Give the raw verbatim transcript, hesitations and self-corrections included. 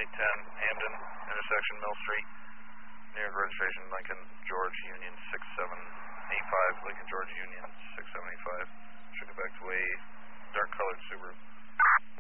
eight ten, Hamden, intersection Mill Street, near registration Lincoln George Union six seven eight five, Lincoln George Union six seven eight five. Should go back to a dark colored Subaru.